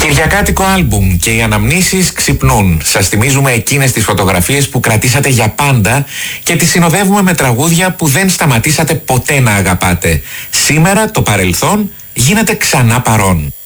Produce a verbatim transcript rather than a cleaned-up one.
Κυριακάτικο άλμπουμ και οι αναμνήσεις ξυπνούν. Σας θυμίζουμε εκείνες τις φωτογραφίες που κρατήσατε για πάντα και τις συνοδεύουμε με τραγούδια που δεν σταματήσατε ποτέ να αγαπάτε. Σήμερα το παρελθόν γίνεται ξανά παρόν.